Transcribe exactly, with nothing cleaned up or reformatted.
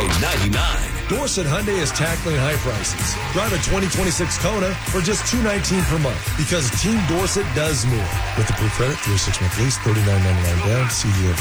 ninety-nine. Dorset Hyundai is tackling high prices. Drive a twenty twenty-six Kona for just two hundred nineteen dollars per month because Team Dorset does more. With the pre-credit, three to six month lease, thirty-nine ninety-nine down, C D O